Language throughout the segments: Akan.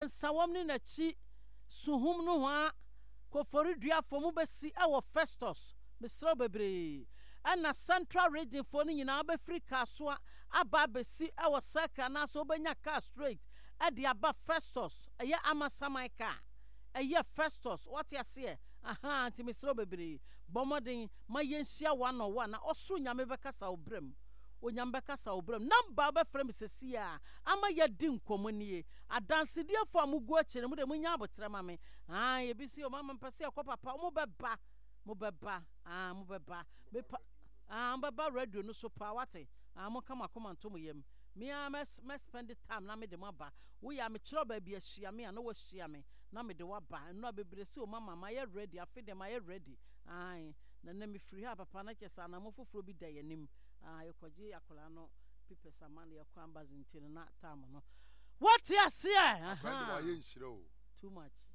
nsawam ne na chi suhum no ho ko foridua fomu besi ewo Festus besro bebre ana central region fo no nyina ba Africa so aba besi ewo Sacra na so benya car straight e de aba Festus eye amasamaika eye Festus what you say aha nti mesro bebre bomoden mayenhia 101 na osoro nyame bekasa obrem onyambeka sa obrem namba ba frem sesia ama ya di nkomonie adanse die fo amugu akire mu de munya abotre mame ye bisi o mama mpase akopapa mo beba mo beba bepa mbaba radio no so pa wate mo kama komanto mo yem me mes spend time na me de maba wo ya me kire ba bia hia me na wo hia me na me de waba no bebresi o mama ma ye ready afide ma ye ready na me free ha papa na kesa na mo foforo bi da yanim yekoje akola no pipe samane yakwa mbazintino na time no what you say too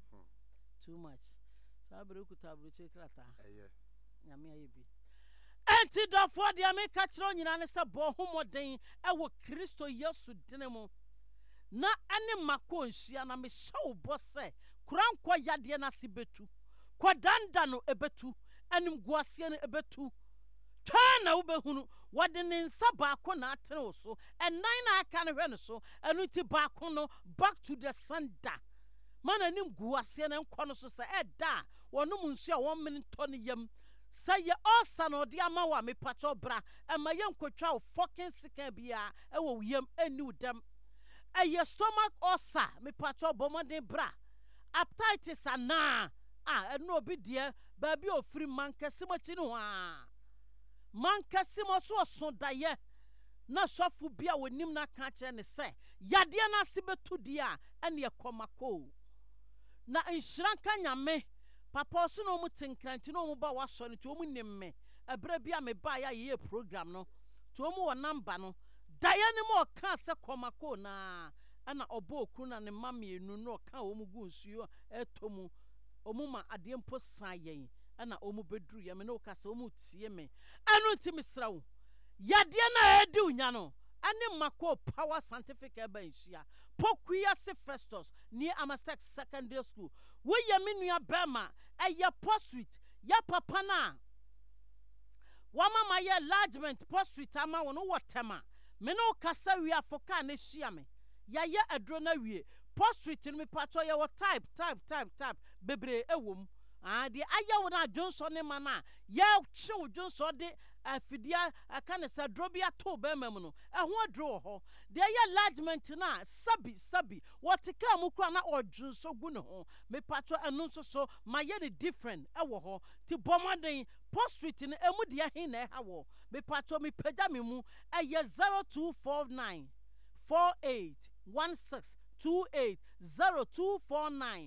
much sabre kutabru chekrata nyame ayebi enti dofo de ameka kire onyina ne se bo homoden ewo Kristo Yesu dinemu na ane mako nhia na me show bose kuranko yade na se betu kwadanda no ebetu anim guase no ebetu tana ubehunu wadene nsa baako na atene so enan na aka ne hwe ne so enu ti baako no back to the sender mana nim guase na nkɔ no so se eda wonum nsu a 1 minute ton yam say osa no de ama wa me pacho bra ema ye nkotwa fucking sika bia e wo yam eni udam eye stomach osa me pacho bomoden bra appetite ana eno obi de ba bi ofiri mankasi mochi no ha mankasi mo so daye na sofu bia wonim na ka kire ne se yade na sibetu dia ene yekomako na inshranka nyame papa so no mu tinkranti no mu ba waso no to mu nimme ebra bia me ba ya ye program no to mu wo number no daye ne mo ka se komako na ana obo okru na ne mamienu no ka wo mu gu nsuo etomu omuma ade mpo san yen ana omu bedru ye me no ka se omu tie me anu ti misrawo yade na edi unya no ane mako power scientific ebenhia pokuya se Festus ni Amastex secondary school wo ye menua bema eye postsuite ya papa na wa mama ye enlargement postsuite ama wono wotema me no kasa wi afoka na hia me ya ye adro na wie postsuite no me pato ye wo type bebre ewom de aya wona Johnson ne mana ya chew Johnson de afidia aka ne sa drobia to be mem no ho adro ho de ya enlargement na sabi what ka mu kura na odwunso gu ne ho me pato enu so ma ye ne different ewo ho ti bomaden postsuite ne emu de hin na ha wo me pato me pagya me mu eye 0249 481628 0249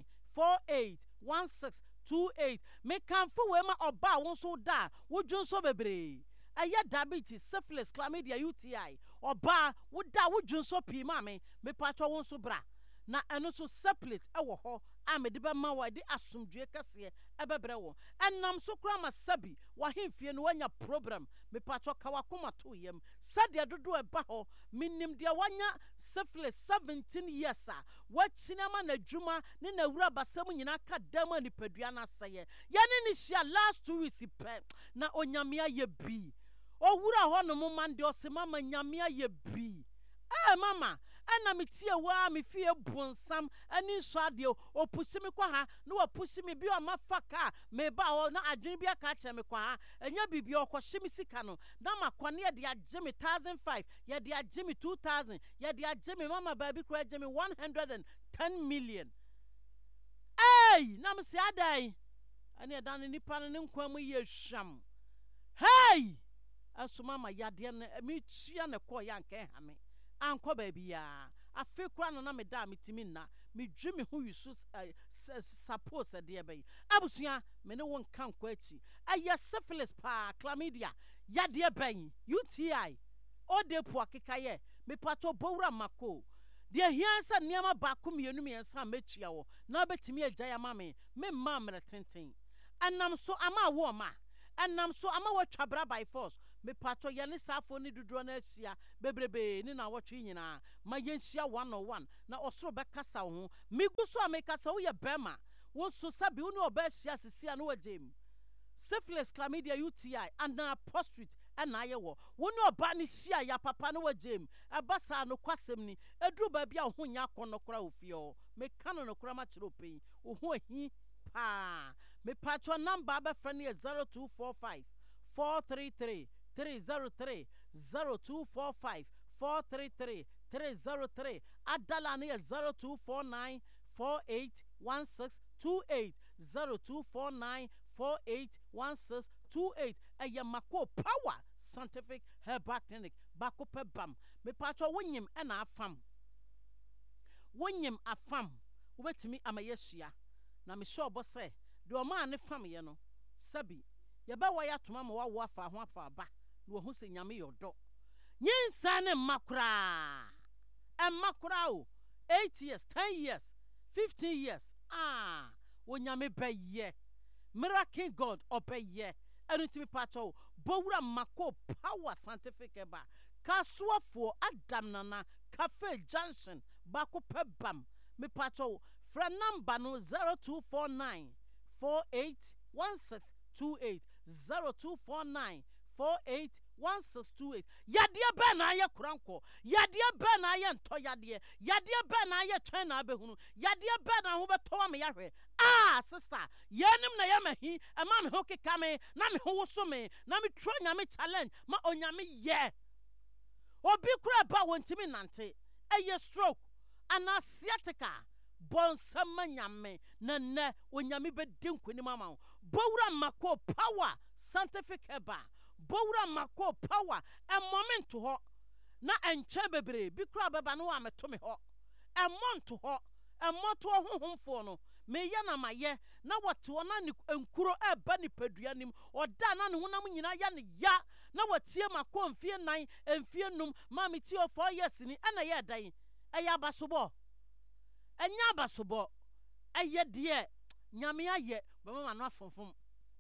481628 me kanfo we ma oba won so da wodwunso bebre aya diabetes syphilis chlamydia UTI oba woda wodwunso pi ma me pato won so bra na eno so separate ewo ho amede be ma wa de asomdwe kase ebebre wo enam so kura ma sabi wa hemfie no wanya problem me pato kawakoma to yem sade dodo eba ho minim de wanya syphilis 17 years wa chinama na dwuma ne na wura basam nyina ka dama ni padua na seye ya ne hia last 2 weeks pe na onyamia ye bi o wura ho no mo mande o se mama nyamia ye bi mama ana metie wa me fie bonsam ani so ade o pusi me kwa ha no wa pusi me bi o mafaka me ba o na adwene bi aka kire me kwa ha enya bibi o kwhye me sika no na makwane ye de agye me 1005 ye de agye me 2000 ye de agye me mama ba bi kura agye me 110 million na me se adai ani dan nipa no ne nkwa mu ye hwam aso mama yade na me tua ne ko ya nka ha me anko baby ya afekura no na me da metimi na me dwe me ho yusu suppose de ebe abusua me ne won kan kwa achi aya syphilis pa chlamydia ya de ebe UTI o de po akeka ye me pato bowura mako de hiansa niama ba ko mienu miensa metua wo na betimi agya ya mame me ma mre tenten anam so ama wo ma anam so ama watwa bra by force me pato ye ne safo ne dudro na asia bebrebe ne na wotwe nyina ma yenhia 101 na osoro bekasa wo migu so amekasa wo ye bema wo so sabi wo ne obahia sisia no wagem syphilis chlamydia UTI and prostate na aye wo ne oba ne sia ya papa no wagem abasa no kwasem ni eduru ba bia ho nya kono kora ofio me kano no kora ma kire opin wo ho ahi pa me pato number ba friend 0245 433 303 0245 433 303 adala ne 0249 481628 0249 481628 ayamako power scientific herbal clinic bako pebam me pato wonyim na afam wonyim afam wobetimi amayesua na me sure bo say de o ma ne fam ye no sabi ye ba wa ya toma ma wa afa ho afa ba na wo hu se nyame yodo nyinsa ne makura o 8 years 10 years 15 years wo nyame beye miracle god obeye enutimi pacho bowura mako power scientific eba kasuafo adam nana cafe junction bako pebam me pacho fra number no 0249 481628 0249 481628 yadeɛ bɛ na ayɛ kuranko yadeɛ bɛ na ayɛ ntɔ yadeɛ bɛ na ayɛ twɛn na abɛhunu yadeɛ bɛ na ho bɛtɔ me yahwɛ sister yenim na yɛ mahi ɛma me ho keka me na me ho woso me na me tro nyame challenge ma onyame yɛ obi kura ba wontimi nante ɛyɛ stroke ana sciatica bonsama nyame na ne onyame bɛdi nkoni mama bowura mako power scientific eba bowura mako power a moment ho na enche bebre bi kura baba no wa meto me ho a month ho a moto honhomfo no me ye na maye na wote ona ni enkuro eba ni padua nim oda na ne honam nyina ya ne ya na watie mako mfie nan mfie num ma me tie 4 years ni na ye dan eya abasobo enya abasobo eye de nyame aye ba mama no afonfom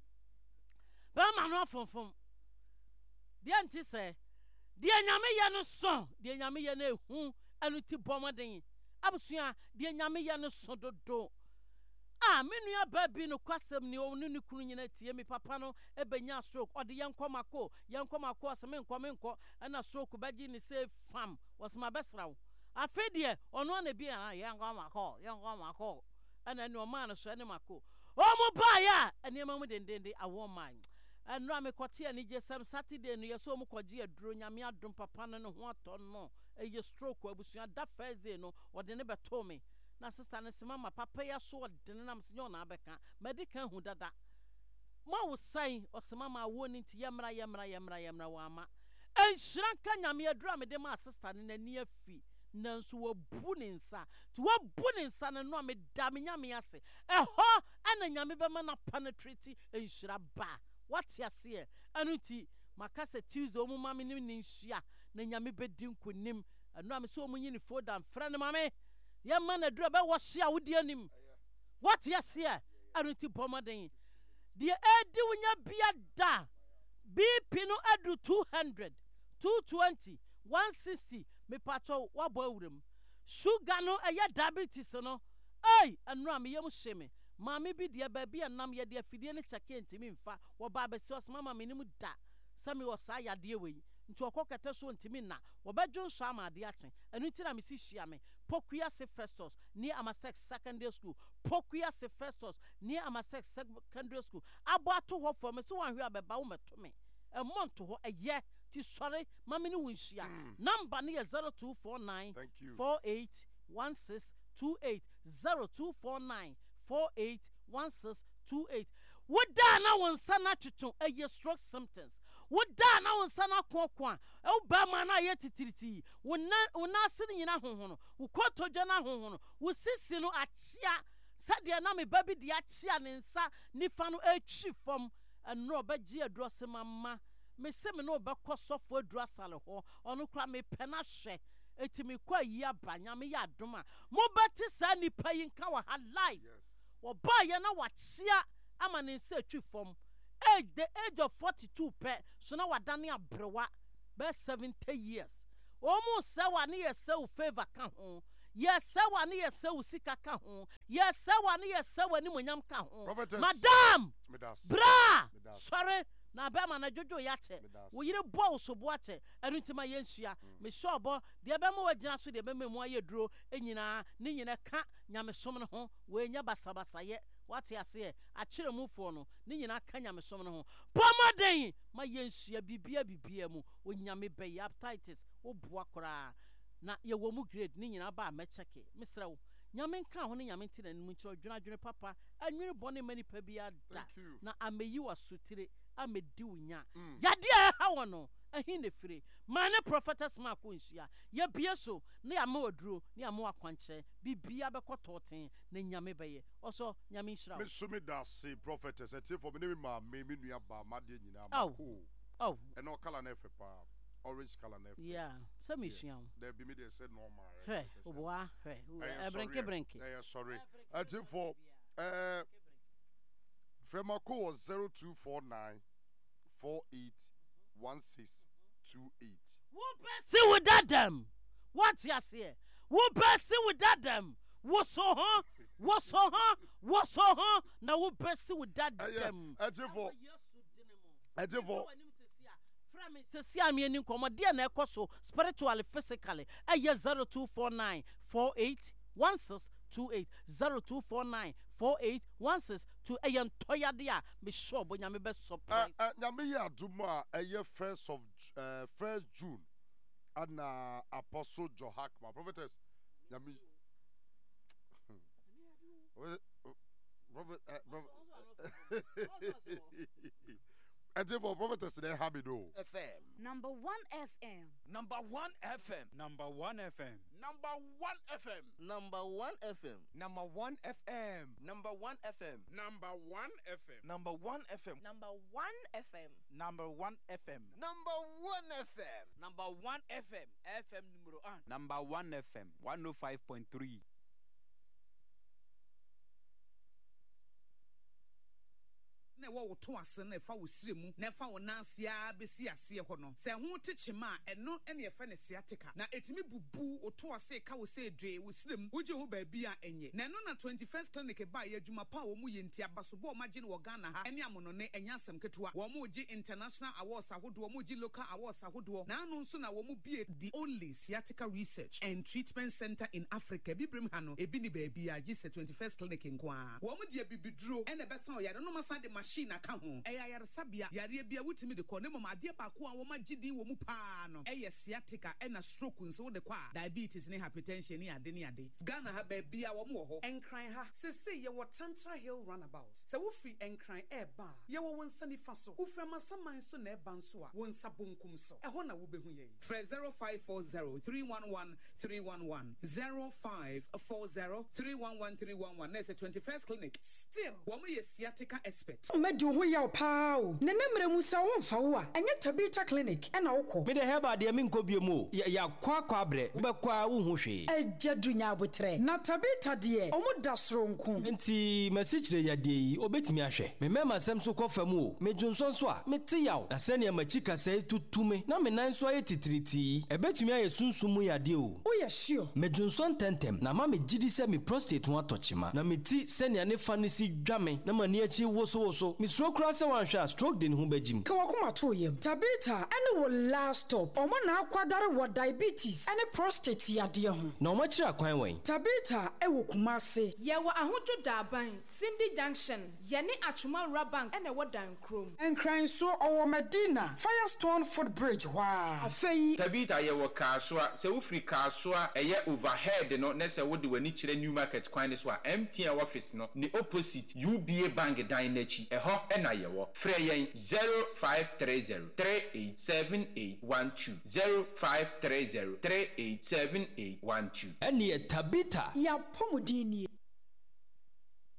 de anti se de nyame ye no so de nyame ye na ehu anu ti bomoden abusua de nyame ye no so dodo menua ba bi no kwasem ni onu ni kunu nyina tie mi papa no ebenya stroke ode yenkomako aseme nkomenko na stroke baji ni say fam wasma besrawo afedie ono na bi yenkomako ana ni o man so ne mako o mu ba ya enema mu dendende awo man enra me kote ani je sam Saturday no yeso mu koje aduro nyame adom papa no ho ato no eye stroke abusua da first day no ode ne beto me na sister ne sema ma papa ya so ode ne nam senyo na abeka medical hu dada ma wo sai osema ma wo ni nti yemra wa ama enhranka nyame aduro me de ma sister ne nani afi nanso wabu ne nsa to wabu ne nsa no me da me nyame ase eho ana nyame be ma na penetrate enhra ba what ya see anuti makase Tuesday omu mama nim ni nhia na nyame bedi nkonim anu am so omu nyini foda mfra ne mame ye ma na dura be wo hia wodi anim what ya see anuti bomoden de edi wunya bia da BP no adu 200 220 160 me pacho wabo awuram sugar no eye diabetes no anu am yem hye mama bi de ba bia nam ye de afidie ne cheke ntimi mfa wo ba be so mama menim da sami wo sa yade we nti okokete so ntimi na wo badwo so amade achen anu ti na me si hia me Pokuya se Festus near Amasex Secondary School Pokuya se Festus near Amasex Secondary School abato ho for me so wan hwe abeba wo meto me a month ho a year ti sorry mama ni wunhia number ne 0249 481628 0249 481628 woda na wonsa na twetwe eye stroke symptoms woda na wonsa na kokwa e ba ma na ye titiriti wona asene nyina honhono wo kotodwa na honhono wo sisi no achia sade na me babi de achia ne nsa nifa no atwi fam enro ba gi adrose mamma me se me no ba kosofo adrosale ho ono kra me pena hwe etimi kwa yi abanya me ya adoma mo beti sa nipa yi nka wa ha live wo ba ye na wa chia ama ne nsa atwi fam the age of 42 pe so na wadane abrewa be 70 years omu se wane ye se wo favor ka ho ye se wane ye se wo sika ka ho ye se wane ye se wani monyam ka ho madam bra sorry na be ma na jojo ya che wo yire bo wo so bo ache eruntima ye nsua me sure bo de be ma wagina so de be ma mu aye duro enyina ne nyina ka nyamesom ne ho we nya basabasa ye what ya say a chire mu fo no ne nyina ka nyamesom ne ho pomoden ma ye nsua bibia mu onyame be hepatitis wo boa kora na ye wo mu grade ne nyina ba ma cheke misra wo nyame nka ho ne nyame nti na mu nchiro dwunadwune papa anwene bone mani pa bia da na ameyi wasutire amedi wunya yade ha wono ahin ne fire mane prophetess ma ko nsia ye bie so ne ama oduro ne ama akwankyere bibia bekototen ne nyame beye oso nyame nhira me so me da say prophetess ete for me ne ma me nua ba ma de nyina ma ko and no color na fe pa orange color na fe yeah so me hia there be me dey say normal hey oboa hey brenke sorry ete for Fremako was 0249 481628. Who busy with that them? What's your say? Who busy with that them? What's so huh? Now who busy with that them? Ejefo. Sesi ami eni nkomo de na ekoso spiritually physically. 0249 481628 0249 4816 ayen toyade a me sure bo nyame be surprise nyame ya aduma eye 1st June ana apostle Johak my prophetess nyame and for prophetess they have it all. FM. Number 1 FM. Number 1 FM. Number 1 FM. Number 1 FM. Number 1 FM. Number 1 FM. Number 1 FM. Number 1 FM. Number 1 FM. Number 1 FM. Number 1 FM. Number 1 FM. Number 1 FM. FM numero 1. Number 1 FM. 105.3. na wo to ase na fa wo siremu na fa wo nansia besi ase ho no se ho techema eno ene ye fa ne siatica na etimi bubu wo to ase ka wo se dwe wo sirem wo je ho ba bi a enye na eno na 21st clinic ba ye adwuma pa wo mu ye nti abaso bo ma je ne wo Ghana ha ene amono ne enya asem ketewa wo mu je international awards ahodo wo mu je local awards ahodo na anu nso na wo mu bie the only sciatica research and treatment center in Africa bibrim ha no ebi ni ba bi a je 21st clinic nko a wo mu de bibiduro ene besa o yare no masa de machine aka ho eya yare sabia yare bia wutimi de ko ne mama ade ba ko a wo magidi wo mu pa no eye sciatica ena stroke nso de kwa diabetes ne hypertension ne ade Ghana ha ba bia wo mu ho enkran ha sese ye wo Tantra Hill runabout se wo free enkran eba ye wo wonsa ni fa so wo frama saman so na eba nso a wonsa bonkum so e ho na wo behu ye 0540 311 311 0540 311 311 na se 21st clinic still wo mu ye sciatica expert Medu ho ya pao ne nemre mu sa wo mfa wo a enye Tabita clinic e na wokọ me de heba de me nkobie mu ya kwa bre be kwa wo hu hwe ejadu nya abotre na Tabita de omo da soronko nti masichire ya de yi obetimi ahwe me mema sem so kofa mu o me dwonso so a me te yaw na se ne machika sai tutume na me nan so aye titiriti ebetimi aye sunsumu ya de o ye sure me dwonso tentem na ma me gidi se me prostate ho atochima na me ti se ne ne fa ne si dwame na mani achi wo so mi stroke rasa wan hwa stroke den hu bajim ka wakoma to yem Tabita ene wo last stop omo na akwadare wo diabetes ene prostate yade ho na omo kira kwan wen Tabita e wo Kumase ye wo ahojo daban Cindy Junction ye ne Achuma Bank ene wo dan krom enkran so owo Medina Firestone Footbridge wa afei Tabita ye wo Kaswa se wo free Kaswa eye overhead no na se wo de wani kire New Market kwan ne so a MTN office no ni opposite UBA bank dan nachi eho ena ye wo frɛ yen 0530 387812 0530 387812 ene Tabita ya pomudini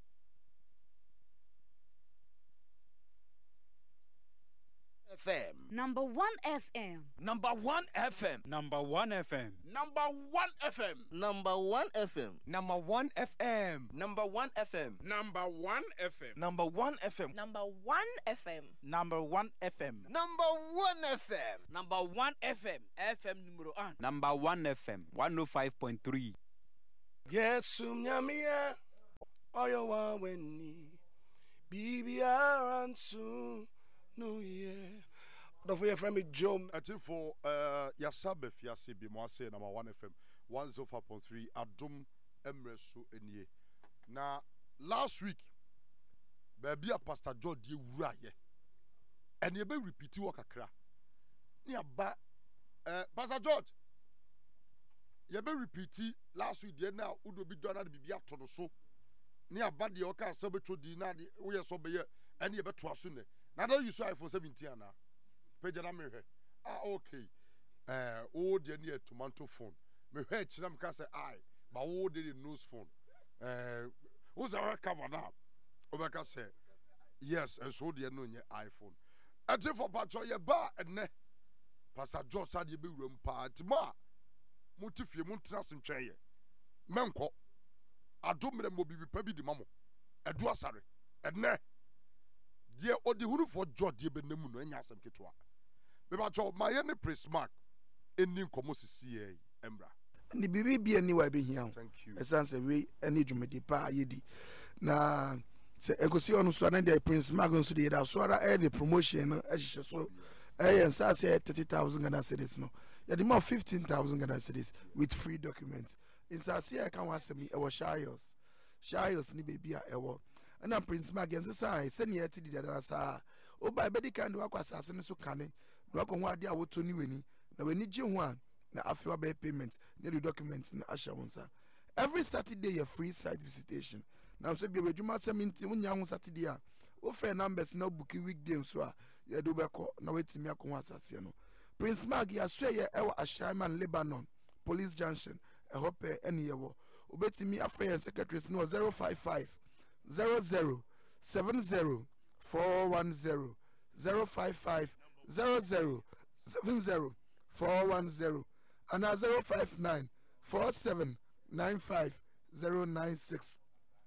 FM Number 1 FM. Number 1 FM. Number 1 FM. Number 1 FM. Number 1 FM. Number 1 FM. Number 1 FM. Number 1 FM. Number 1 FM. Number 1 FM. Number 1 FM. Number 1 FM. Number 1 FM. FM numero 1. Number 1 FM. 105.3. Yes, Nyamia. Oyo wa weni. Bibi aransu. No yeah. Don't forget from me Joe. I think for Yasabe Fiasi Bimwase number 1 FM 105.3 Adum Emresu Enye. Now last week, baby a Pastor George ye wura ye. And ye be repeat work akra. Ni aba Pastor George. Ye be repeat last week ye na udo bi do na bibi ato no so. Ni aba de oka asabetwo di na de wo ye so be ye and ye be to aso ne. Na do use iPhone 17 ana. Pejana me hwe. Okay. O de ne tomato phone. Me hwe chiram ka say I, but o de nose phone. Who's our cover now? Obeka say yes, and so de no nye iPhone. Ati for patcho ye ba enne. Pastor George said ye be room party ma. Mutifie muntra sentwe ye. Menko. Adomre mo bibi pa bi di mamo. Edu asare. Enne. Die odi huru for George ye be nemu no enya asem ketwa. Bebacho my any Prismark eni nkomo sisi ye embra. Ni bibi bi ani wa be hia. Thank you. Esanse we ani dwumedi pa yedi. Na se ekosi onu so na dey Prismark nso dey da so ara the promotion no ehye so. Yensa say 30,000 Ghana cedis no. Ya the more 15,000 Ghana cedis with free documents. Insa say I can wasem e wo Shayos. Shayos ni baby a ewo. Na Prismark yensa say se ne yeti di da sa. O ba be di kan do akwasa ase ne so kane. No ko ho ade a woto ni weni na weni gye ho a na afewa be payment ne the documents na asha wonsa every Saturday your free site visitation na so bi adwuma 70 wonya ho Saturday a wo free numbers na book weekday so a ye do be ko na wetimi akon asase no Prismark ya so ye ewa Ashaiman Lebanon Police Junction e hope ene ye wo obetimi afre secretaries no 055 00 70 410 055 00 70 410 and 059 47 95 096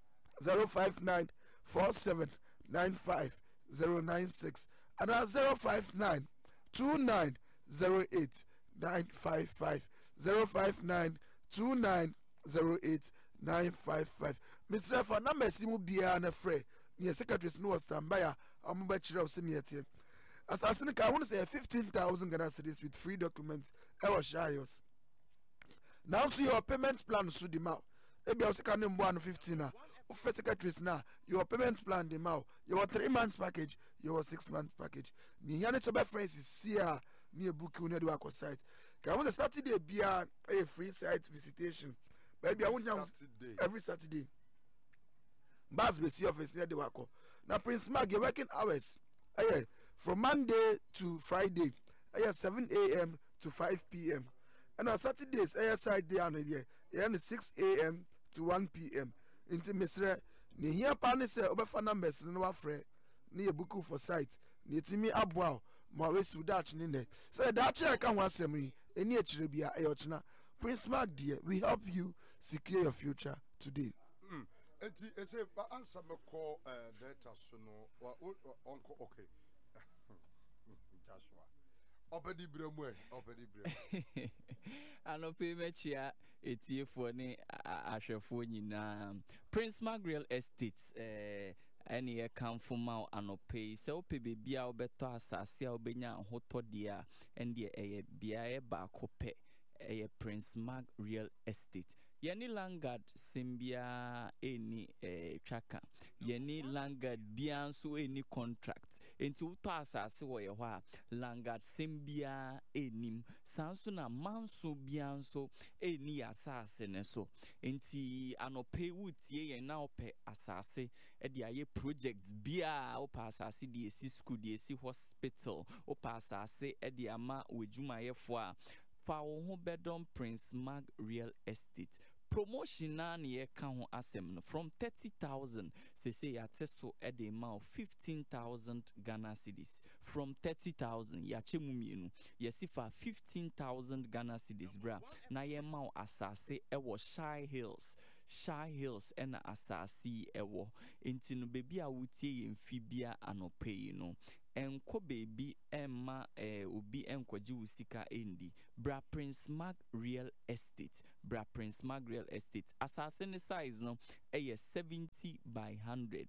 059 47 95 096 and 059 29 08 955 059 29 08 955 Mr. For number simu bia na frɛ ne secretaries no stand by am ba kyerɛ o senior Assassin I want to say 15,000 Ghana cedis with free documents. I was Shayos. Now see your payment plan so the mouth. Ebi I can name 115 first secretaries now. Your payment plan the mouth. Your 3 months package, your 6 months package. Ni yani to be friends is here near book you need to site. Can want to Saturday be a free site visitation. Baby I want every Saturday. Bas be see office near the wako. Now Prismark your working hours. Aye. From Monday to Friday, 7 a.m. to 5 p.m. And on Saturdays, side day on the 6 a.m. to 1 p.m. Into Mr. Ni here panise obefa numbers no afre ni ebuku for site ni timi abwa ma we sudat ni ne. So that I can wasem yi eni ekire bia eyochina Prismark dear we help you secure your future today. Enti ese ba answer me call data so no onko okay. Opedi bremwe. Anope mechia etiefo ne ahwefo nyina Prismark Real Estates any a comfort anope so pe bia obeto asase a obenya hoto dia and the bia ba kope Prismark Real Estate. Yeni Langard Simbia any tracker. Yeni Langard bianso any contract. Into asase wo ye ho a Langard Simbia enim sansuna manso bianso eni asase ne so. Enti anope wutie ye na ope asase e de aye project bia opa asase de esi school de esi hospital opa asase e de ama wejuma ye fo a fa wo ho bedon Prismark Real Estate. promotion na ne yɛka ho asɛm no from 30,000 say yɛate so at the amount 15,000 Ghana cedis. From 30,000 yɛakyɛ mu mmienu yɛsi fa 15,000 Ghana cedis bra na yɛma wo asase ɛwɔ Shy Hills ɛna asase ɛwɔ nti no beebi a wotie yɛn fibia anɔpɛ yi no ɛnkɔ beebi ɛmma obi ɛnkɔgye wo sika ɛndi bra Prince Mark Real Estate asase ne size no ɛyɛ 70 by 100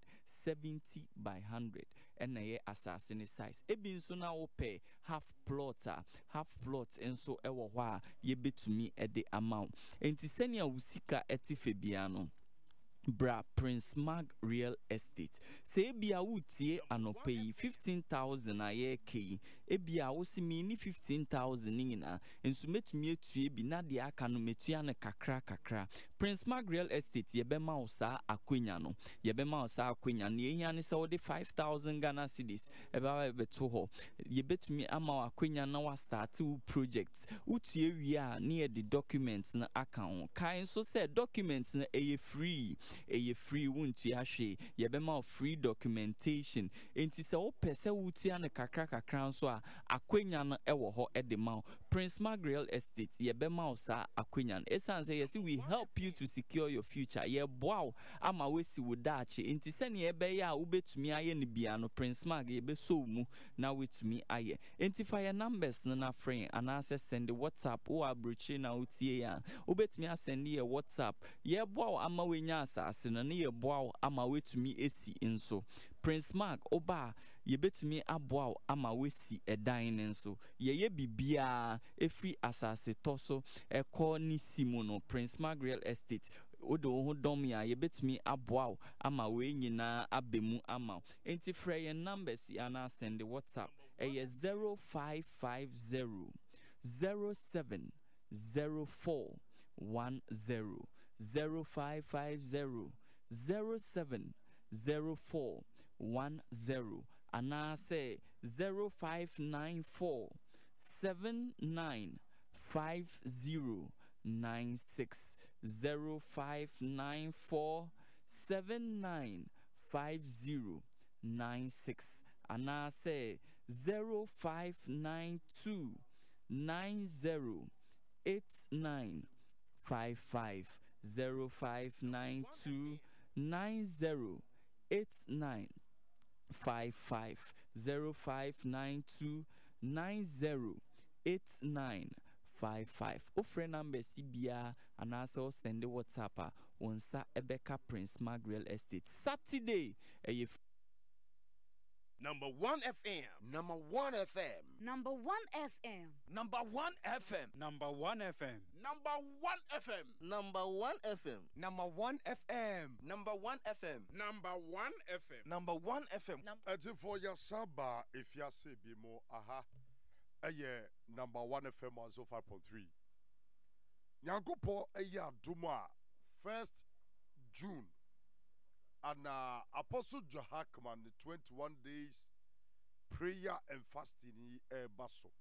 ɛna ɛyɛ asase ne size ebi nso na wopɛ half plot nso ɛwɔ hɔ a yɛbɛtumi ɛde amount enti sɛnea wo sika ɛte fɛ bia no bra Prince Mark Real Estate sɛ ebia wotie anɔpɛ yi 15,000 a yɛka yi ebia wo si mini 15,000 ni nyinaa nso metumi atue bi na de aka no metua no kakra Prince Mark Real Estate yɛbɛma wo saa akwanya no ehia ne sɛ wode 5,000 Ghana cedis ɛbɛto hɔ yɛbɛtumi ama wo akwanya na wa start wo project wotue wie a ne yɛde documents na aka ho kan so sɛ documents na ɛyɛ free wontua hwee yɛbɛma wo free documentation enti sɛ wopɛ sɛ wotua no kakra nso a akwanya no ɛwɔ hɔ ɛde ma wo Prince Mark Real Estate yɛbɛma wo saa akwanya no ɛsiane sɛ yɛsi we help you to secure your future yɛboa wo ama woasi wo daakye enti sɛnea ɛbɛyɛ a wobɛtumi ayɛ no bia no Prince Mark yɛbɛsɔ wo mu na wotumi ayɛ enti fa yɛ numbers no na frɛ anaasɛ send WhatsApp wo abrɔkyire na wotie a wobɛtumi asɛnde yɛ WhatsApp yɛboa wo ama woanya asase no ne yɛboa wo ama wetumi esi nso Prince Mark oba yɛbɛtumi aboa wo ama wesi ɛdan ne nso yɛyɛ bibia efiri asase tɔ so ɛkɔ ne simu no Prince Mark Real Estate wode wo ho dɔm ya yɛbɛtumi aboa wo ama we nyinaa abɛmu ama wo enti frɛ yɛn numbers ana send WhatsApp ɛyɛ 0550 07 04 10 0550 07 04 10 anaasɛ 0594 79 5096 0594 79 5096 anaasɛ 0592 90 8955 0592 90 8955 0592 90 8955 ofre number CBA and also send the WhatsApp on sa Ebeka Prince Mark Real Estate Saturday Number 1 FM. Number 1 FM. Number 1 FM. Number 1 FM. Number 1 FM. Number 1 FM. Number 1 FM. Number 1 FM. Number 1 FM. Number 1 FM. Number 1 FM. Ati for your saba if you say be more aha. Number 1 FM 105.3. Nyankopo Duma 1st June. And Apostle Jahakman, the 21 days prayer and fasting baso.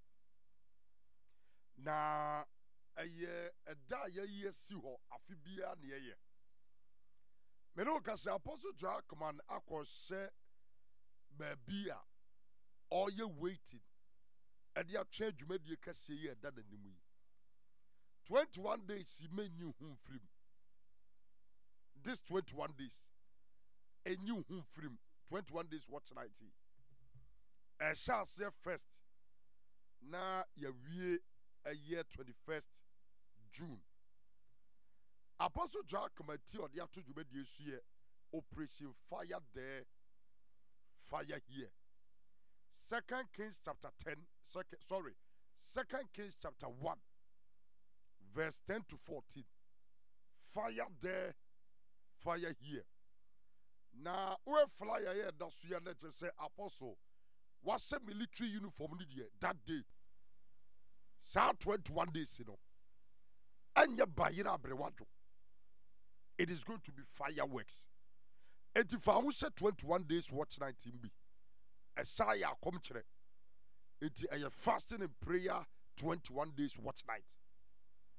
Na a da ye si ho afibia ne ye. Me no ka say Apostle Jahakman akose babia all ye waiting. E dia twa dwumadie kase ye da nanimu yi. 21 days he menyu hum frim. This 21 days a new home film 21 days watch night a shall say first na ya wie a year 21st June Apostle Jack committee or the to you see operation fire there fire here 2 Kings chapter 10 2 Kings chapter 1 verse 10 to 14 fire there fire here. Na we flyer here that so let say apostle what's a military uniform need that day. Sa 21 days you know. Anya bayira brewajo. It is going to be fireworks. And if I will say 21 days watch 19 be. A saya come chere. It a fasting and prayer 21 days watch night.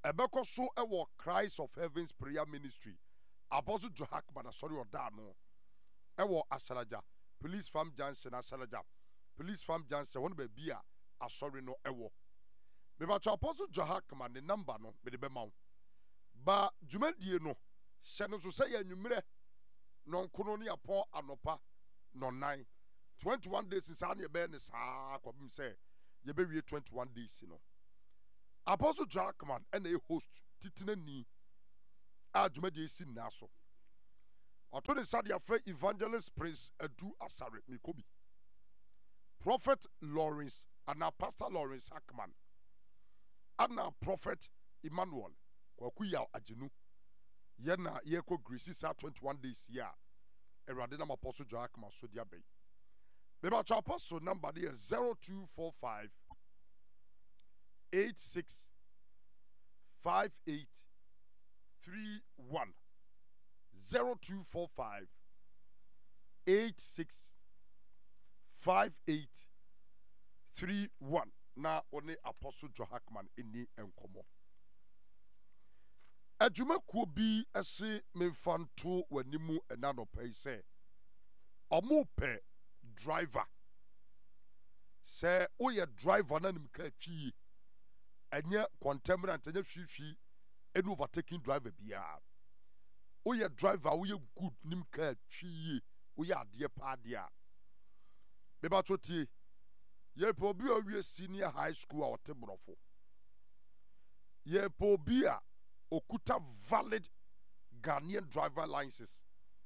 ɛbɛkɔ so ɛwɔ Christ of Heavens Prayer Ministry Apostle Joe Hackman asɔre ɔda no ɛwɔ Asaraja Police Farm Junction Asaraja Police Farm Junction wɔn baabi a asɔre no ɛwɔ mebato Apostle Joe Hackman ne number no mede bɛma wo ba dwumadie no hyɛ no so sɛ yɛ anwummerɛ nɔnkono ne apɔ anɔpa nɔnan 21 days saa ne yɛbɛyɛ ne saa kɔbem sɛ yɛbɛwie 21 days no Apostle Jackman ɛna yɛ host titena ni a dwumadie si nna so ɔto ne sa de afrɛ Evangelist Prince Adu Asare Mikobi Prophet Lawrence ana Pastor Lawrence Hackman ana Prophet Emmanuel Kwakuya Ajenu yɛna yɛkɔ Gracie saa 21 days ya Erade nam Apostle Jackman so dia bɛyi mebato Apostle number de 0245 86 58 31 0245 86 58 31 na one Apostle Joe Hackman eni enkomo adwumakuo bi ese memfanto wanimu enanopɛ sɛ ɔmo pɛ driver sɛ woyɛ driver na nim ka atwie ɛnyɛ contemporary ɛnyɛ hwihwi ɛne overtaking driver biara woyɛ driver woyɛ good nim ka atwie woyɛ adeɛ pa adeɛ a mebato tie yɛpɛ obi a owie senior high school a ɔte borɔfo yɛpɛ obi a okuta valid Ghanaian driver license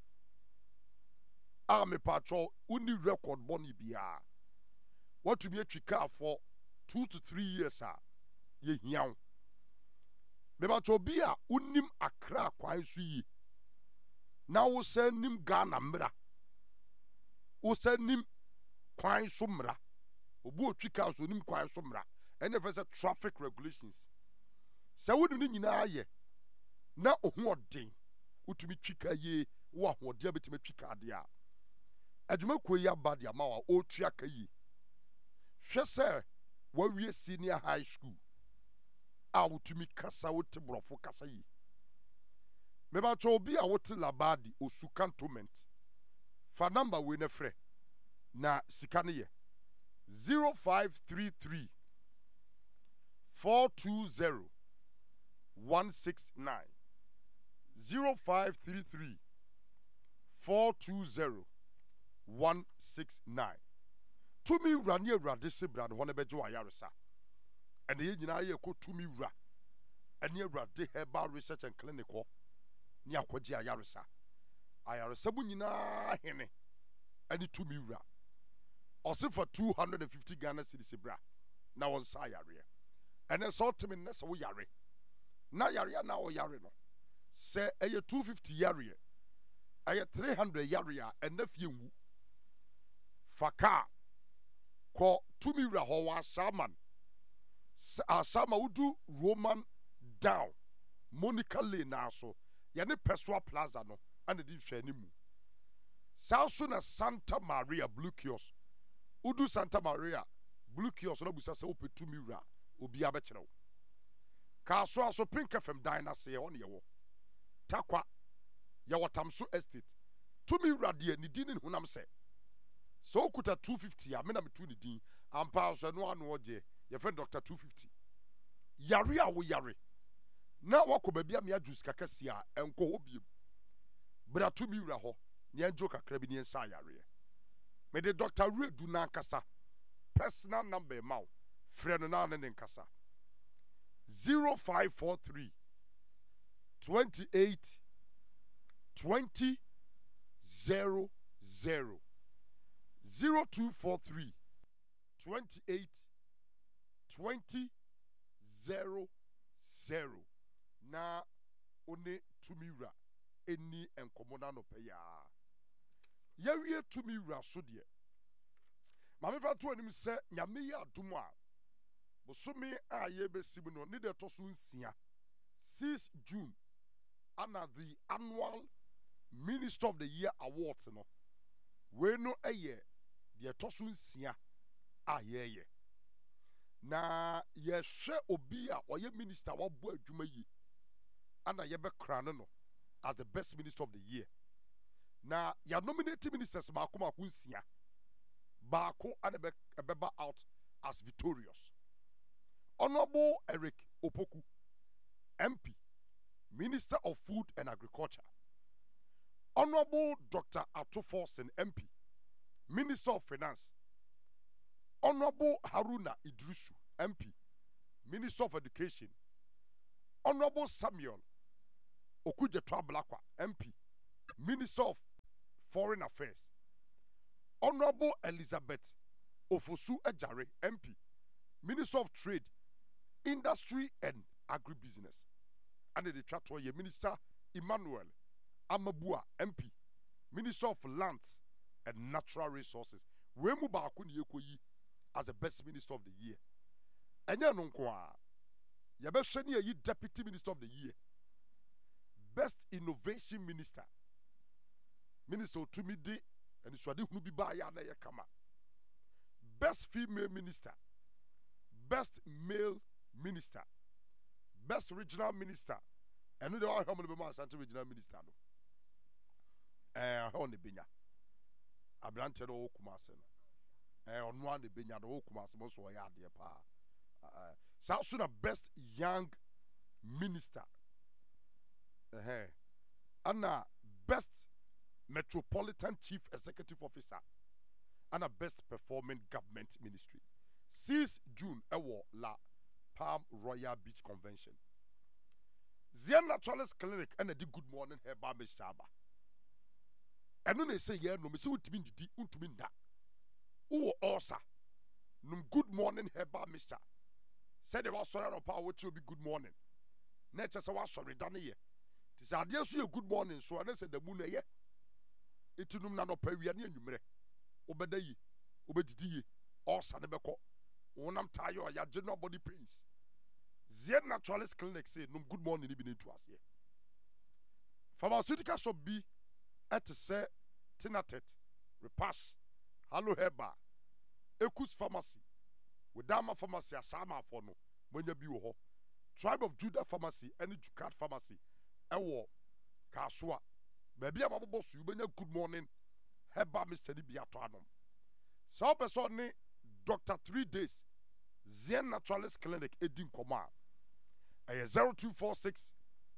a mepatwɔ woni record bɔne biara watumi atwi car for 2 to 3 years a yɛhia wo mebato obi a wonim Accra kwan so yi na wo sɛ nim Ghana mmra wo sɛ nim kwan so mmra obi otwi car so nim kwan so mmra ɛne fɛ sɛ traffic regulations sɛ wonim ne nyinaa yɛ na ohu ɔden wotumi twi car yie wo ahoɔden a betumi twi car deɛ a adwumakuo yi aba de ama wa ɔtwi aka yi hwɛ sɛ wawie senior high school a wotumi kasa wote borɔfo kasa yi mebato obi a wote Labadi Osu Cantonment fa number we ne frɛ na sika ne yɛ 0533 420 169 0533 420 169 tumi wura ne awurade se bra ne hɔ ne bɛgye wɔ ayaresa ɛne yɛ nyinaa yɛ kɔ tumi wura ɛne awurade herbal research and clinic hɔ ne akɔgye ayaresa mu nyinaa hene ɛne tumi wura ɔse for 250 Ghana cedis bra na wɔn sa yareɛ ɛne sɛ ɔtemi nnɛ sɛ wo yare na yareɛ na ɔyare no sɛ ɛyɛ 250 yareɛ ɛyɛ 300 yareɛ a ɛnɛ fie nwu fa kaa kɔ tumi wura hɔ wɔ asama wodu Roman down Monica Lane na so yɛne Pessoa Plaza no ane di hwɛ ne mu saa so na Santa Maria Blue Kiosk wodu Santa Maria Blue Kiosk na busa sɛ wopɛ tumi wura obi abɛkyerɛ wo kaa so aso Pink FM dan na se yɛwɔ ne yɛwɔ Takwa yɛwɔ Tamso Estate tumi wura deɛ ne din ne honam sɛ okuta 250 a me na metu ne din ampa so no ano ɔgye yɛfrɛ Dr. 250 yare a wo yare na wakɔ baabi a me adwus kakasi a ɛnkɔ hɔ biem bra tumi wura hɔ ne ɛnjo kakra bi ne ɛnsa yareɛ mede Dr. Redu na nkasa personal number ma wo frɛ no na ne nkasa 0543 28 20 00 0243 28 20 00 na one tumi wura eni enkomo na no pɛ ya yɛwie tumi wura so deɛ ma mefa to anim sɛ nyame yɛ adom a bosome a yɛbɛsi mu no ne de to so nsia 6 June ana the annual Minister of the Year Awards no we no ɛyɛ deɛ to so nsia a yɛyɛ na yɛhwɛ obi a ɔyɛ minister wabɔ adwuma yi ana yɛbɛkra no as the best minister of the year. Na ya nominate ministers baako nsia baako ana ɛbɛba out as victorious. Honorable Eric Opoku, MP, Minister of Food and Agriculture. Honorable Dr. Ato Forsen, MP, Minister of Finance. Honorable Haruna Idrisu, MP, Minister of Education. Honorable Samuel Okujetwa Blakwa, MP, Minister of Foreign Affairs. Honorable Elizabeth Ofosu Ejare, MP, Minister of Trade, Industry and Agribusiness. And the Chatwoye Minister Emmanuel Amabua, MP, Minister of Lands and Natural Resources. Wemu Bakuni Yekoyi as the best minister of the year. Enya nonkwa. Yabesheni ye deputy minister of the year. Best innovation minister. Minister Otumide and Swadi Hunubiba ya na kama. Best female minister. Best male minister. Best regional minister. And we don't have how many regional minister. How many benya? Abrante no okumasena. On one benya no okumasemo so ya de pa. South Sudan best young minister. Anna best metropolitan chief executive officer. Anna best performing government ministry. 6 June ewo la Palm Royal Beach Convention. Zion Naturalist Clinic and a good morning heba me shaba. And when they say yeah no me say utimi ndidi untumi nda. Uwo osa. Num good morning heba Mr. Said they was sorry no power which will be good morning. Nature say was sorry done ye. Tis idea so good morning so I said the moon ye. Itunum na no pa wi na anwumre. Obeda yi. Obedidi yi. Osa ne beko. Wonam tayo ya general body pains. Zion Naturalist Clinic say num good morning ni bi ne to ase. Pharmaceutical shop bi at say Tinatet, Repash, Hallo Heba, Ekus Pharmacy, Widama Pharmacy, Asama Fono, when you be ho. Tribe of Judah Pharmacy, any Jukat Pharmacy, Ewo, Kaswa, maybe a boss, you good morning, Heba Mr. Biatoanum. So person Dr. 3 days, Zion Naturalist Clinic, Edin Koma, 0246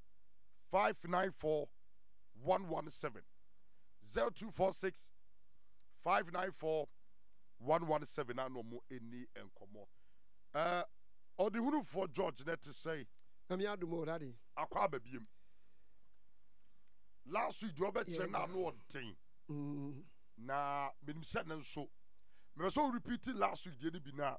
594 117. 0246 594 117. I know more any and come or the who for George net to say, I'm here to more daddy. Aqua baby. Last week, Robert said, I know one thing. Na, been said and so. Me so repeated last week, did it be now?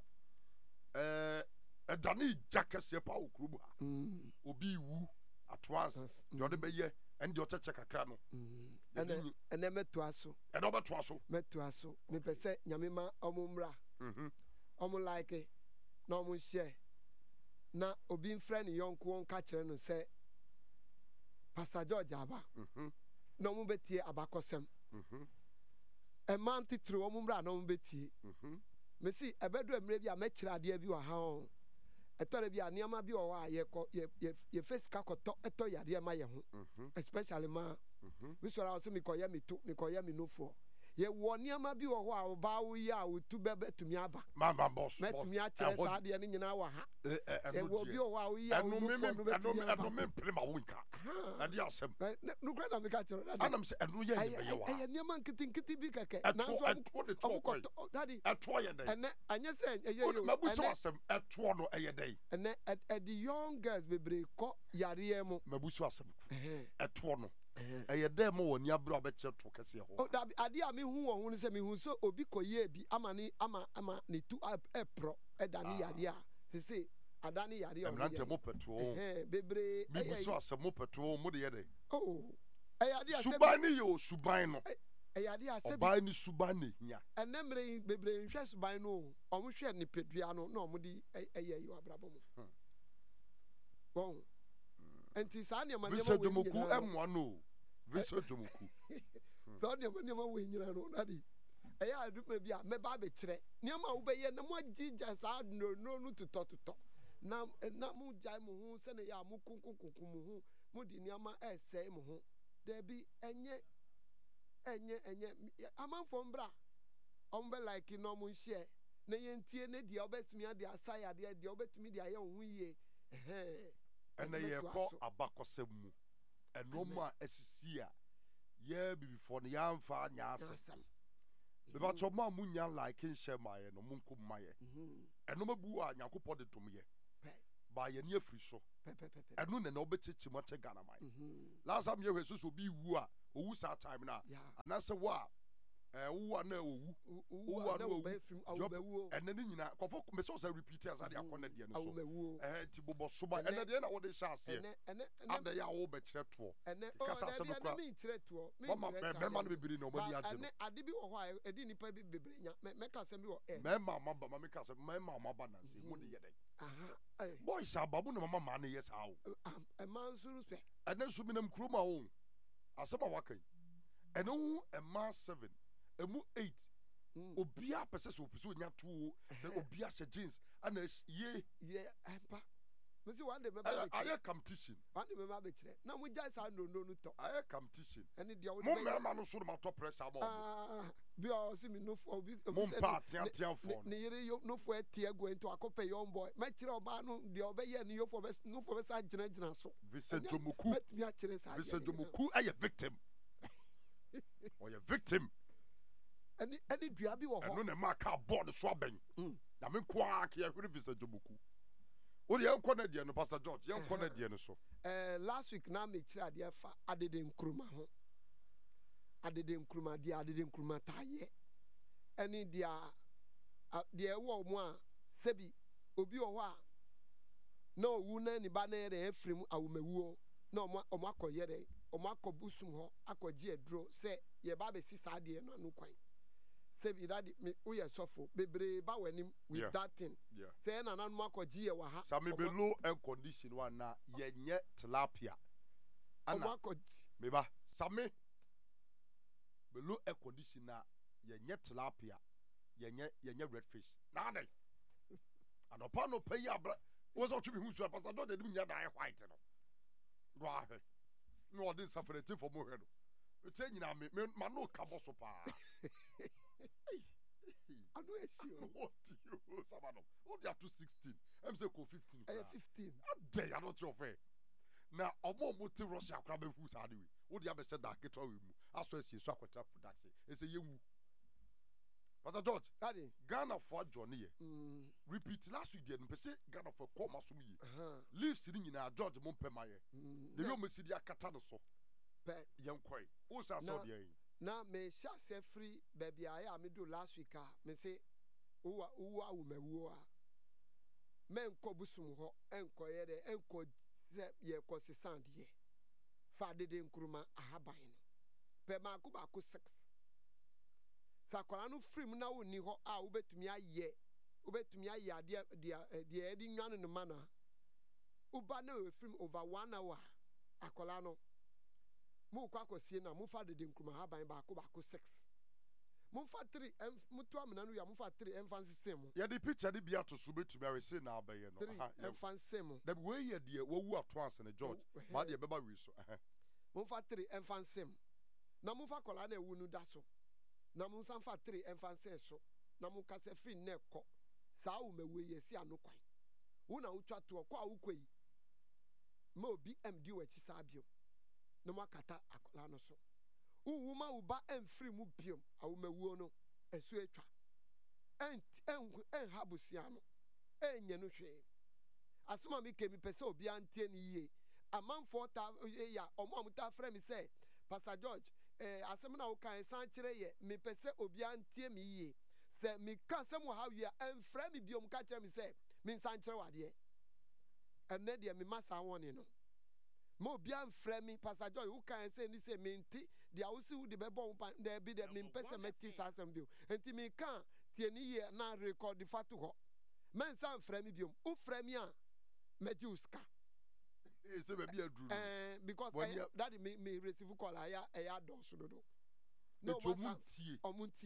A Danny Jackas Yapa Ukruba. Obi woo at once. The other bay. And your check a crano. And then met to us. And over to us. Met to us. Me per se, Yamima Omumra. Like it. No monsieur. Na obin friend young kwon catcher no say Pastor George Aba. No mubeti abakosem. A man through Omumra no mubeti. Me see a bedroom maybe a metra dear view a how. I thought be a near be or your face caco to ya dear my especially ma. We saw also me call me no for. Ye one near my be or wow bow ya with 2 bebe to me aba. Mamma boss met me at the end in our and will be a wow ya no me play my winker. And yes, no great American. Adam said, and we are near man getting kitty big at daddy at 2 and I just said, at 1 a day. And at the young girls be break Yariemo Mabuswasam at 1. A demo and Yabra betcha to Cassia. Oh, that idea me who won't say me who so obiko ye be amani ama ni to a pro a Dani Yadia. They say Adani Yadia. I'm not a moped to Bebre, maybe so as a moped to Modiade. Oh, a idea Subani, you Subino. A idea said by any Subani, yeah. And then Bebre just by no, almost share ni Pedriano, no, Modi, a year you are bravo. Bon. And Tisania Mr. Jomoku M1. Viso Jomoku. Sonia Manima win, you know, Daddy. ɛyɛ aduma bi a mɛba abɛkyerɛ nneɛma a wobɛyɛ na mo agyigya saa no totɔ na mo gyae mo ho sɛne yɛ a mo kunkunkunku mo ho mo de nneɛma ɛsɛe mo ho dabi ɛnyɛ amanfoɔ mbra ɔmo bɛ like na ɔmo nhyɛ na yɛntie ne deɛ ɔbɛtumi ade asa yadeɛ deɛ ɔbɛtumi de ayɛ wo ho yie ɛnɛ yɛkɔ abakɔsɛm mu ɛnɔm a asisi a yɛ bibifoɔ no yɛamfa nyɛ asɛm mebatɔ ma a monya like nhyɛ maayɛ no monkom mayɛ ɛnɔma bi wɔ a nyankopɔn de tom yɛ ba yɛne afiri so ɛno nana wobɛkyekye mu akyɛ Ghana man last time yɛhwɛ so obi wu a ɔwu saa time no a anaasɛ wo a wowu a na ɔwu ɛnɛ ne nyinaa kɔfo mɛsɛ wo sɛ repeat asade akɔ no deɛ no so nti bobɔ so ba ɛnɛ deɛ na wode hyɛ aseɛ ada yɛ a wobɛkyerɛ toɔ kasa sɛ mɛma no bebree na ɔmani agye no ade bi wɔ hɔ a ɛdi nnipa bi bebree nya mɛka sɛm bi wɔ mɛma maba ma meka sɛ mɛma maba nansɛ mu ne yɛ dɛn boys aba mu ne mama maa ne yɛ saa wo ɛma nso no sɛ ɛnɛ nso menam kurom a wo asɛm a waka yi ɛne wo ɛma 7 emu 8 obiara pɛ sɛ opi so onya too sɛ obiara hyɛ jeans ana ye ɛmpa mesi one day mɛba ayɛ competition one day mɛba bɛkyerɛ na mo gya saa ndondo no tɔ ayɛ competition ɛne deɛ mo mɛma no so ma tɔ pressure ma bi a ɔsi mi nofo obi mo mpa teateafoɔ ne yere nofo ɛteɛ go into akɔpɛ young boy mɛkyerɛ ɔbaa no deɛ ɔbɛyɛ ne nofo bɛsa gyinagyina so Vincent Jomoku mɛtumi akyerɛ saa Vincent Jomoku ayɛ victim ɔyɛ victim ɛne dua bi wɔ hɔ ɛno na ma ka board so abɛn na me nko a ka yɛhwere Vincent Jomoku wo de yɛnkɔ no deɛ no Pastor George yɛnkɔ no deɛ no so last week na mekyerɛ adeɛ fa adede nkuruma ho adede nkuruma deɛ adede nkuruma taayɛ ɛne deɛ ɛwɔ mu a sɛbi obi wɔ hɔ a na owu na ne ba na yɛrɛ ɛfiri mu awomawuo na ɔmo akɔyɛ dɛ ɔmo akɔ busum hɔ akɔgye aduro sɛ yɛba abɛsi saa deɛ no ano kwan sɛbi dade woyɛ sɔfo bebree ba w'anim with that thing sɛ ɛna nanom akɔgye yɛ wɔ ha sami below air condition wa na yɛnyɛ tilapia ɔmo akɔgye meba sami below air condition na yɛnyɛ tilapia yɛnyɛ redfish naade anɔpa no pɛ yi abra wo sɛ ɔtwe me hu so a Pastor George anim nya da ayɛ white no do ahwɛ na ɔde nsafrɛte fɔ mo hwɛ no ɛtɛ nyina me ma no ka bɔ so paa ano esi o what you sabano what they are to 16 em say ko 15 15 adey I don't offer na omo te Russia kra be fu sa de we wo de abɛhyɛ da keto we mu aso asie so akwatra production e say yewu Pastor George daddy Ghana for Johnny ye repeat last week there no say Ghana for come aso ye leaves ni nyina George mo pema ye de yo mesidi akata no so pe yenkoi wo sa so de yin na me sha se free baby a me do last week a me say wo awumawu a men ko busum ho enko ye de enko ze ye ko sesand ye fa de nkuruma ahaban no pe ma ko ba ko 6 sakwara no free mu na woni ho a wobetumi aye ade de edi nwan no mana uba na we free over 1 hour akola no mu kwa kosie na mu fa de nkuruma haban ba ko 6 mu fa 3 mutu amena no ya mu fa 3 emfansi sem ya the picture de bia to so betumi awe say na abaye no emfansi sem da we ye de wawu ato anse ne George ma de beba we so mu fa 3 emfansi na mu fa kola na ewu no da so na mu san fa 3 emfansi so na mu kase free na ekọ saa wo mewe ye si anokwan wo na wo twa to ko a wo koi ma obi md wa chi saa bio na makata akola no so uwuma uba emfiri mu biom awumawuo no esu etwa en habusia no enye no hwe asoma mi kemi pese obi antie ni yie amanfo ta ya omo amuta frɛ mi sɛ Pastor George asem na wo kan san kyerɛ ye mi pese obi antie mi yie sɛ mi ka asem ha wi a emfrɛ mi biom ka kyerɛ mi sɛ mi san kyerɛ wade enne de mi masa woni no mo bia mfrɛ mi Pastor George who can say ni say menti dia wo si wo de bebo de bi de me pese meti sasem bio enti mi kan tie ni ye na record the fatu ho men san mfrɛ mi biom wo frɛ mi a meji uska say be bia duru because that me receive call aya do so dodo no omuntie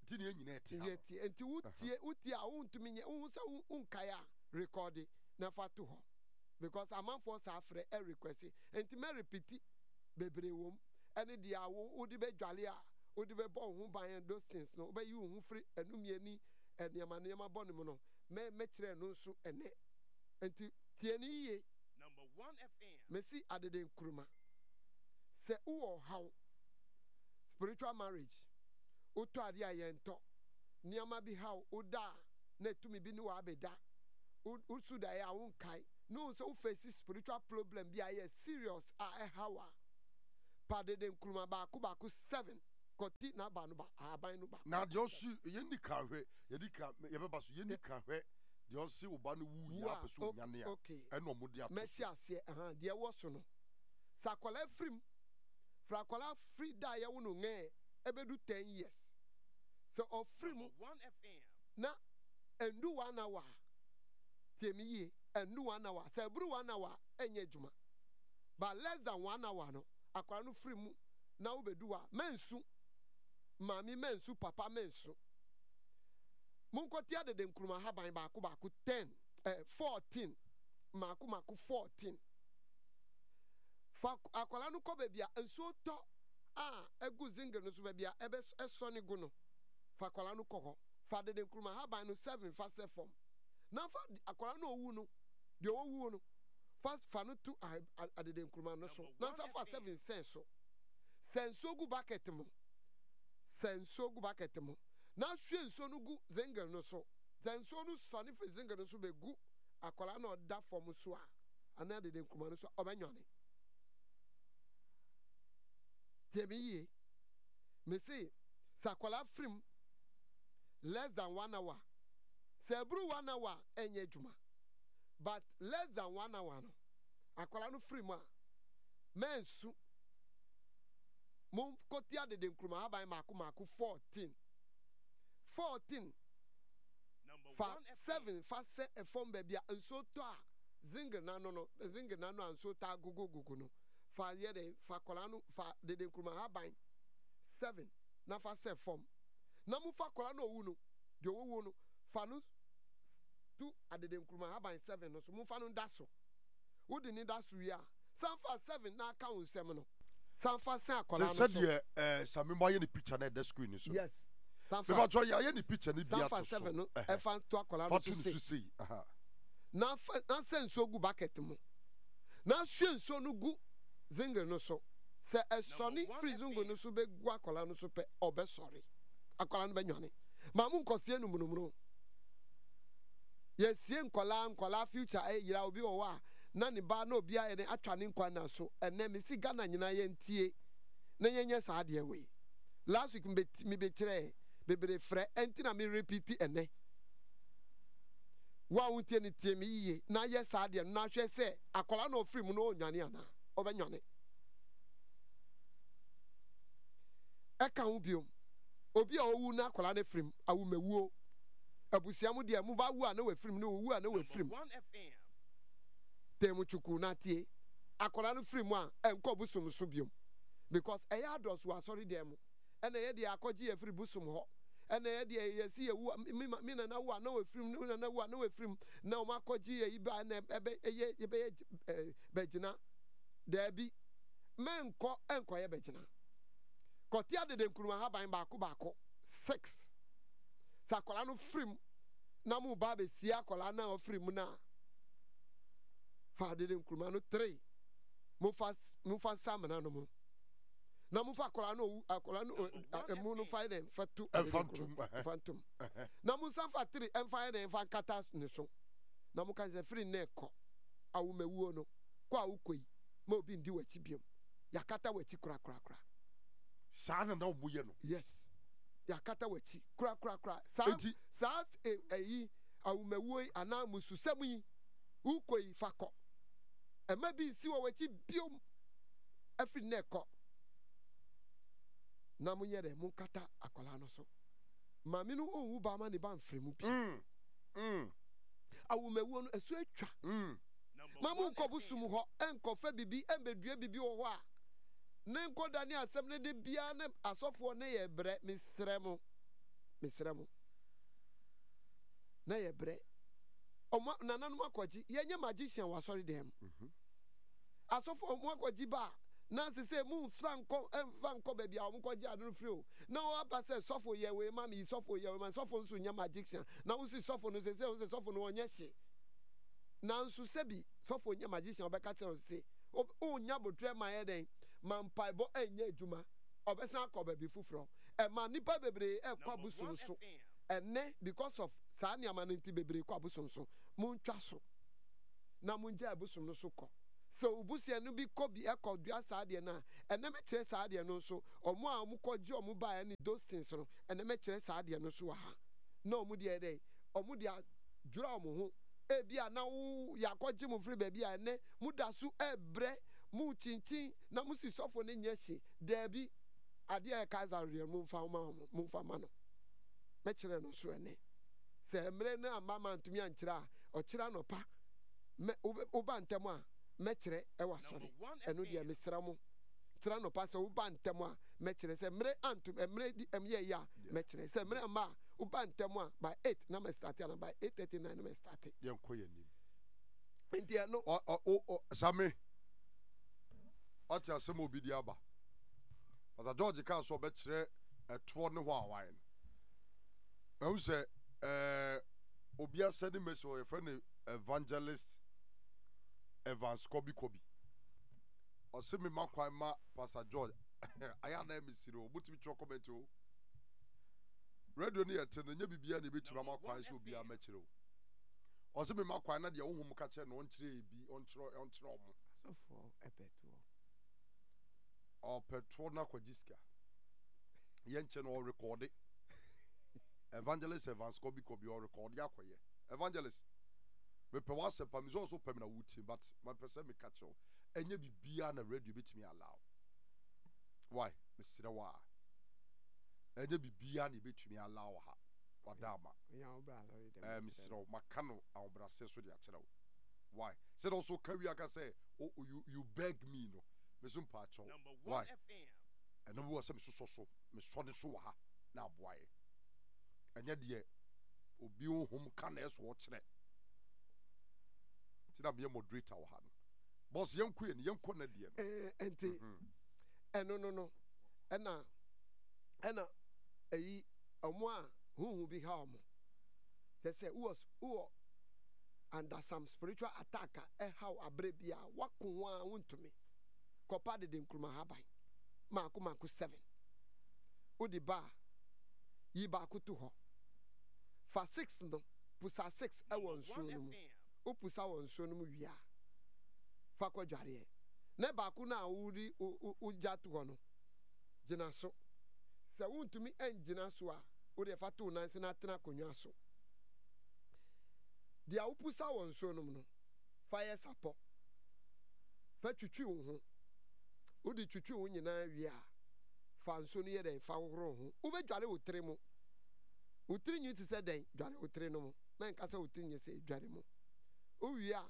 Ti ne nyina ete. Yeti enti utie a untumi nye unsa unkaya record na fa to ho. Because amanfo sa afre e request enti me repeat bebre wom ene dia wo odi be dwale a odi be bo ho ban those things no be yi ho free enumiani eniama bɔ ne mu no me kire no nso ene enti tie ni ye Number 1 FM. Messi adede nkuruma se uwo how spiritual marriage uto ade ayento niama bi how uda na tumi bi ni wa abeda usu da ya wonkai no so face spiritual problem bi aye serious how pa de nkuruma ba ko 7 koti na ba no ba aban no ba na de osu ye ni ka hwe ye di ka ye beba so ye ni ka hwe de osu wo ba no wu ya peso nyane a eno mo de ato mesi ase de wo so no sakola frim frakola free da ye wo no nge ebedu 10 years so of frim 1 FM. na endu 1 hour temiye endu 1 hour se buru 1 hour enye juma but less than 1 hour no akwara no frim na wo bedu a mensu mami mensu papa mensu munkotia de nkuruma haban ba ko 10 14 mako 14 fa akwala no ko bebia enso to egu zinga no so bebia ebe eso ne gu no fa akwala no ko fa de nkuruma haban no 7 fa se form na fa akwala no owu no de owu no fa no tu adede nkuruma no so na sa fa 7 cents so senso gu bucket mo senso gu bucket mo na hwe nso no gu zinga no so senso no so ne fe zinga no so be gu akwala no da form so a ana adede nkuruma no so obenwane temiye me say sakwala frim less than 1 hour sebru 1 hour enye juma but less than 1 hour no akwala no frim a mensu mum kotia de nkruma haban mako 14 fa 7 fa se e form bebia enso to a zinga na no anso ta gugu no fa ye de fa kola no fa de nkruma haban 7 na fa se form na mu fa kola no owu no de owu no fa no tu ade nkruma haban 7 no so mu fa no daso wodi ni daso wi a san fa 7 na aka unsem no san fa se akola no so se de sami mo ye ni picture na the screen ni so yes san fa so ye ni picture ni bia to so 7 no e fa to akola no so see aha na senso gu bucket mu na hwenso no gu zinga no so se esoni frizungo no so be gu akola no so pe obe sorry akola no be nwane ma mu nkosie no munumunu yesie nkola future yira obi wo wa na ne ba na obi aye ne atwa ne nkwa na so ene me si Ghana nyina ye ntie na yenye sa de we last week me be kire bebere frɛ enti na me repeat ene wa wuntie ne tie me yiye na ye sa de na hwɛ sɛ akola na ofiri mu no onwane ana obenwane eka hu biom obi a owu na akola na firim awu mewuo abusia mu de mu ba wu a na we firim no wu a na we firim temu chuku na tie akola no firim a enko busum so biom because eya ados wa sorry dem ena ye de akoji e firi busum ho ena ye de yesi ye wu mi na na wu a na we firim no na wu a na we firim na o makoji ye iba na ebe ye be begina dabi menko enko ye begina kotia de nkuruma haban baako 6 sakola no frim na mu ba be sia kola na ofrim na fa de nkuruma no 3 mu fa samana no mu na mu fa kola no mu no fa den fa 2 phantom na mu sa fa 3 emfa den fa kata ne so na mu kan se free na ekọ awu mewuo no kwa ukoi ma obi ndi wachi biom yakata wachi kura saa na wo ye no yes yakata wachi kura saa eyi awumewoi ana mususam yi ukoi fakọ ema bi si wo wachi biom afi na ekọ na mu ye de mu kata akola no so ma mi no owu ba ma ne ba mfremu bi awumewuo no esu atwa ma mu nkobusum ho enkofa bibi embedua bibi wo ho a ne nkoda ne asem ne de bia ne asofo ne ye bre misrem mesrɛ mo na yɛbrɛ ɔmo nananom akɔgye yɛnyɛ magician wɔ asɔre dɛm asɔfo ɔmo akɔgye ba na sɛ mu fa nkɔ baabi a ɔmo kɔgye ade no firi o na wɔaba sɛ sɔfo yɛ wei ma me sɔfo yɛ wei ma sɔfo nso nyɛ magician na wosi sɔfo no sɛ sɔfo no ɔnyɛ hye nanso sɛbi sɔfo nyɛ magician ɔbɛka kyerɛ wo sɛ wonya botrɛ ma yɛ dɛn ma mpaebɔ ɛnyɛ adwuma ɔbɛsan akɔ baabi foforɔ ɛma nnipa bebree ɛkɔ abosom so ɛnɛ because of saa nneɛma no nti bebree kɔ abosom so montwa so na mongya abosom no so kɔ so ubusua no bi kɔ bi ɛkɔ dua saa deɛ no a ɛnɛ mɛkyerɛ saa deɛ no nso ɔmo a ɔmo kɔgye ɔmo baeɛ ne those things no ɛnɛ mɛkyerɛ saa deɛ no nso wɔ ha na ɔmo deɛ dɛn ɔmo deɛ adwira ɔmo ho ebi a na wo yɛakɔgye mo firi baabi a ɛnɛ moda so ɛbrɛ mo kyinkyin na mo si sɔfo no nyɛ hye daabi adeɛ a ɛka azareɛ momfa ma no mɛkyerɛ no so ɛnɛ sɛ mmerɛ no amma ma ntumi ankyerɛ a ɔkyerɛ anɔpa woba ntɛm a mɛkyerɛ ɛwɔ asɔre ɛno deɛ mesrɛ mo kyerɛ anɔpa sɛ woba ntɛm a mɛkyerɛ sɛ mmerɛ di ɛmyɛ yi a mɛkyerɛ sɛ mmerɛ amma a woba ntɛm a by 8 na mɛstarte ana by 8:39 na mɛstarte yɛnkɔ yɛnim nti ɛno same ɔte asɛm obi di aba Pastor George kaa so ɔbɛkyerɛ ɛtoɔ ne hɔ a wae no ɛhu sɛ obi asɛne mesi ɔyɛfrɛ no evangelist Evans Kobi ɔse me ma kwan ma Pastor George ayɛ na mesiri o motumi twerɛ comment o radio no yɛte no nyɛ bibia na ɛbɛtumi ama kwan sɛ obiaa mɛkyerɛ o ɔse me ma kwan na deɛ wohom ka kyerɛ no ɔnkyerɛ ebi ɔnkyerɛ ɔmo asɔfoɔ ɛpɛtoɔ ɔpɛtoɔ no akɔgye sika yɛnkyɛ no ɔrekɔɔde evangelist Evans Kobi ɔrekɔɔde akɔyɛ evangelist mepɛ w'asɛm pa mesɛ ɔso pɛ me na wotie but mepɛ sɛ meka kyerɛw ɛnyɛ biribiaa na radio bɛtumi allow why mesrɛ wo a ɛnyɛ biribiaa na ɛbɛtumi allow ha wada ama mesrɛ wo maka no ahobrɛsɛ so de akyerɛ wo why sɛdɛ wo so ka wie aka sɛ you beg me no meso mpaakyɛw why ɛno bi wɔ sɛ mesosɔ so mesɔne so wɔ ha na aboaeɛ ɛnyɛ deɛ obi honhom ka na ɛso ɔkyerɛ nti na meyɛ moderator wɔ ha no bɔs yɛnkɔ yɛ no yɛnkɔ na deɛ no ɛnti ɛno no ɛna ɛyi ɔmo a huhu bi ha ɔmo kyɛ sɛ wowɔ under some spiritual attack a ɛhaw aberɛ bi a wako ho a wontumi kɔpa dede nkuruma haban maako 7 wode ba a yi baako to hɔ fa 6 no pusa 6 ɛwɔ nsuo no mu wopusa wɔ nsuo no mu wie a fa kɔdwareɛ na baako no a wogya to hɔ no gyina so sɛ wontumi angyina so a wode fa too nanse no atena akonnwa so deɛ wopusa wɔ nsuo no mu no fa yɛ sapɔ fa twitwi wo ho wode twitwi wo nyinaa wie a fa nsuo no yɛ dɛn fa hohoro ho wobɛdware wo tiri mu wo tiri nyi te sɛ dɛn dware wo tiri no mu mɛnka sɛ wo tiri nyɛ sɛ dware mu wowie a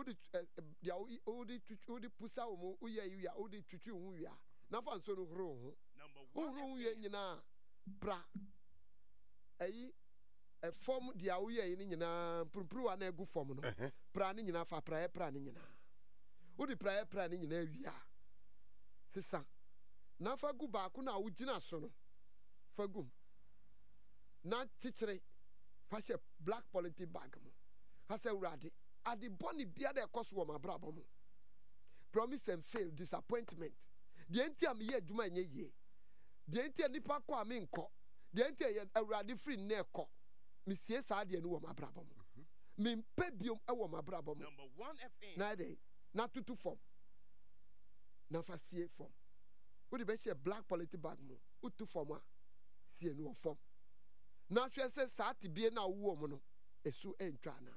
wode pusa wo mu woyɛ yi wie a wode twitwi wo ho wie a na fa nsuo no horo wo ho wohoro wo wie nyinaa bra ɛyi ɛfɔm deɛ woyɛ yi no nyinaa mpurupuruwa na ɛgu fɔm no pra ne nyinaa fa praeɛ pra ne nyinaa wode praeɛ pra ne nyinaa wie a sisa na fa gu baako na wogyina so no fa gum na kyekyere fa hyɛ black polythene bag mu ha sɛ wurade ade bɔne bia da ɛkɔ so wɔ mabrabɔ mu promise and fail disappointment deɛ nti a meyɛ adwuma ɛnyɛ yie deɛ nti a nipa kɔ a menkɔ deɛ nti a awurade firi nnɛ ɛkɔ mesie saa deɛ no wɔ mabrabɔ mu mempɛ biom ɛwɔ mabrabɔ mu na ɛdɛ na tutu fam na fa sie fam wode bɛhyɛ black polythene bag mu wotu fam a sie no wɔ fam na hwɛ sɛ saa tebie no a wowɔ mu no ɛso ɛntwa anaa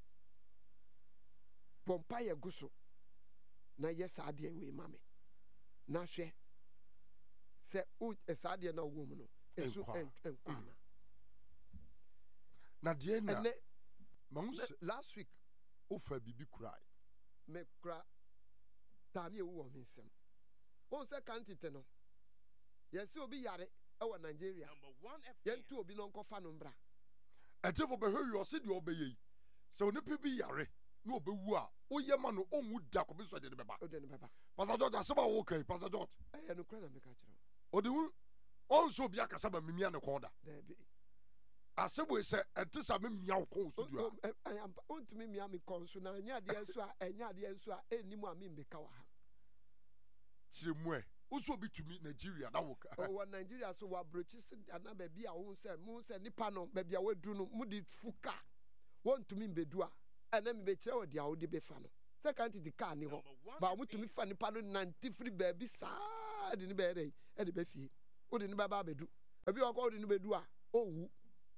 bɔmpa yɛ gu so na yɛ saa deɛ wei ma me na hwɛ sɛ saa deɛ no a wowɔ mu no ɛso ɛnkɔ anaa na deɛ na ɛnɛ mahu sɛ last week wofa biribi korae me kora taame ɛwu wɔ me nsɛm wɔn sɛ kantete no yɛsɛ obi yare ɛwɔ Nigeria yɛntu obi no nkɔfa no mbra ɛtefo bɛhwɛ wi ɔse deɛ ɔbɛyɛ yi sɛ onipa bi yare na ɔbɛwu a woyɛ ma no ɔnwu da kɔbi so de ne bɛba Pastor George asɛm a wɔwɔ kai Pastor George ɛyɛ no kora na meka kyerɛ ɔde hu ɔnso obi akasa ma mimia ne kɔn da asɛm wei sɛ ɛte sɛ memia wo kɔn studio a ɔntumi mia me kɔn so na ɛnyɛ adeɛ nso a ɛnyɛ adeɛ nso a ɛnnim a membɛka wɔ ha kyerɛ mu ɛ woso obi tumi Nigeria na wo wɔ Nigeria so wɔ aburokyi se ana baabi a wo sɛ nipa no baabi a waduru no mu de fuka wɔntumi mbɛdu a ɛna mebɛkyerɛ wɔ deɛ a wode bɛfa no sɛ ka ntete kaa ne hɔ ba wotumi fa nipa no nante firi baabi saa de ne bɛyɛ dɛ ɛde bɛfie wode ne bɛba abɛdu ebi wɔ kɔ wode ne bɛdu a ɔwu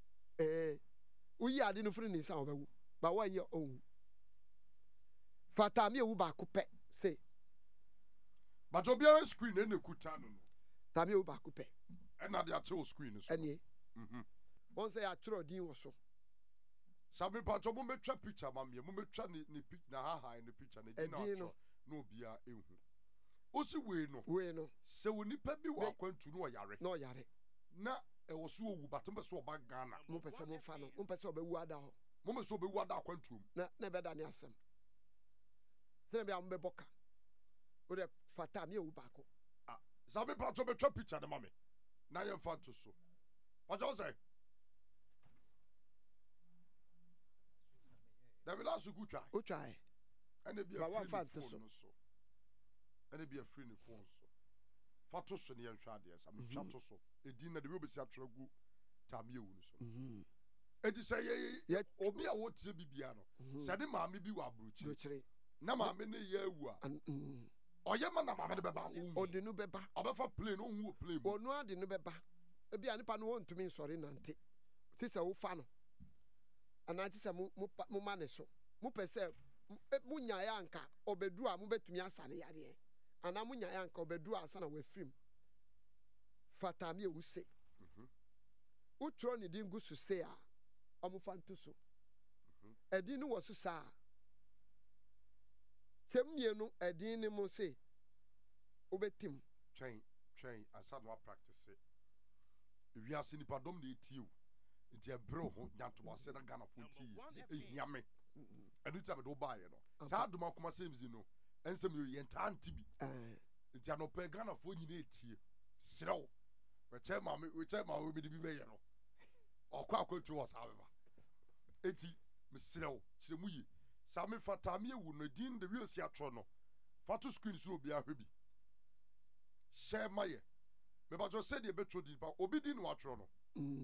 woyi ade no firi ne nsa a wɔbɛwu ba wɔnyɛ ɔwu fata me ewu baako pɛ se but obiara screen na kuta no no tame ewu baako pɛ ɛna de akyerɛ screen so ɛnie wɔn sɛ yɛatwerɛ din wɔ so sabi patro mo metwa picture ma me mo metwa ne picture na ha ne picture na di na atwerɛ na obia ehu osi wei no sɛ wonipa bi wɔ akwantu no ɔyare na ɛwɔ so owu batem bɛ so ɔba Ghana mo pɛ sɛ mo fa no mo pɛ sɛ ɔbɛwu ada hɔ mo pɛ sɛ ɔbɛwu ada akwantu mu na bɛda ne asɛm sɛ bia mo bɛbɔ ka wode fata me ewu baako sabi patro betwa picture de ma me na yɛ fa to so patro sɛ David last week try. O try. And it be a free phone so. And it be a free phone so. Fato so near Shadias, I'm chato so. A dinner the will be such a good time you so. And you say, yet, Obi, I want to be piano. Said him, mammy be wa bruce. Nama many year and or Yamana Baba, or the new beba, or for plain on who play, or no, the new beba. A be an upon to me, sorry, Nanti. This a fan. Anati sɛ mo ma ne so mo pɛ sɛ mo nya ya anka obedu a mo betumi asa ne yadeɛ ana mo nya ya anka obedu a asa na wafrim fata me ewu se utro ne din gu so se a ɔmo fa nto so ɛdin no wɔ so saa sɛmienu ɛdin ne mo se obetim twɛn asa no practice wiase nipa dom na etie o nti ebro ho nyanto ase na Ghana fonti ehiame enu ti abedo ba ye no saa doma kuma semzi no ensem yo yenta anti bi nti anope Ghana fo nyina etie serew we che ma we bi be ye no okwa akwatu wo saa beba eti me serew kire mu yi saa me fata me ewu no din de wi osi atro no fato screen so obi ahwe bi share maye me ba jo se de betro di ba obi din no atro no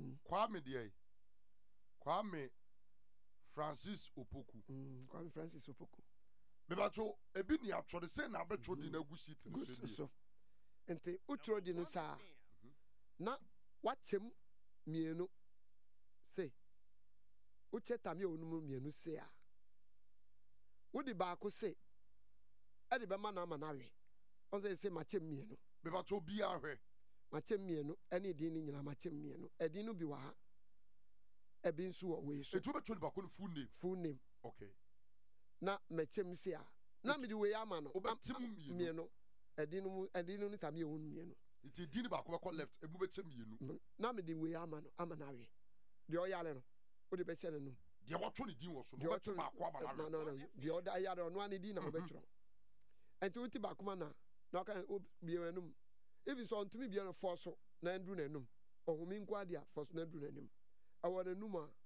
Kwame Francis Opoku. Kwame Francis Opoku. Bebacho ebi ni atro se na betro di na gu sheet no so. Ente utro di no sa. Na watem mienu se. Uche tamye onum mienu se a. Udi ba ko se. E de be ma na we. On se machem mienu. Bebacho bi ahwe. Machem mienu ene din ni nyina machem mienu. Edin no bi wa ha. Ebi nso wo we so. Etu betoni ba ko full name. Okay. Na mechem se a. Na me di we ama no. Obetim mienu. Edin no ni tamye onu mienu. Iti din ba ko left ebu bechem mienu. Na me di we ama no ama na we. De o yale no. O de be che no. De watcho ni din wo so no. Betim ba ko ama na. No. De o da yale no ani din na obetro. Enti uti ba kuma na ka bi enum. If so ntumi bi no force na ndu na enum. Ohumi nkwa dia force na ndu na enum. Awana numa